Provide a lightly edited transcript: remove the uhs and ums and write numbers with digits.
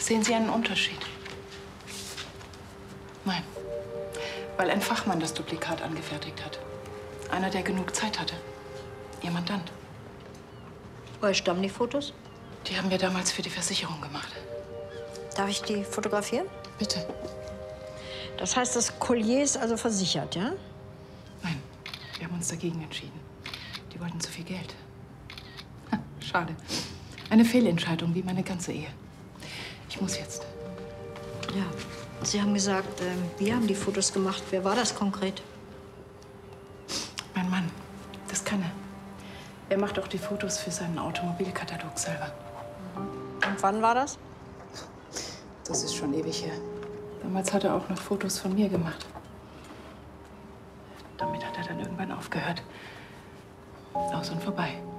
Sehen Sie einen Unterschied? Nein. Weil ein Fachmann das Duplikat angefertigt hat. Einer, der genug Zeit hatte. Ihr Mandant. Woher stammen die Fotos? Die haben wir damals für die Versicherung gemacht. Darf ich die fotografieren? Bitte. Das heißt, das Collier ist also versichert, ja? Nein, wir haben uns dagegen entschieden. Die wollten zu viel Geld. Ha, schade. Eine Fehlentscheidung, wie meine ganze Ehe. Ich muss jetzt. Ja. Sie haben gesagt, wir haben die Fotos gemacht. Wer war das konkret? Mein Mann. Das kann er. Er macht auch die Fotos für seinen Automobilkatalog selber. Und wann war das? Das ist schon ewig her. Damals hat er auch noch Fotos von mir gemacht. Damit hat er dann irgendwann aufgehört. Aus und vorbei.